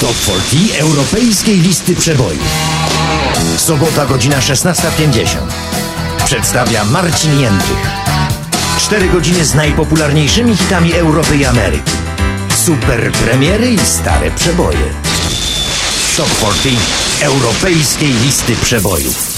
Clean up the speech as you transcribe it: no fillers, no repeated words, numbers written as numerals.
Top 40 europejskiej listy przebojów. Sobota, godzina 16:50. Przedstawia Marcin Jędrych. 4 godziny z najpopularniejszymi hitami Europy i Ameryki. Super premiery i stare przeboje. Top 40 europejskiej listy przebojów.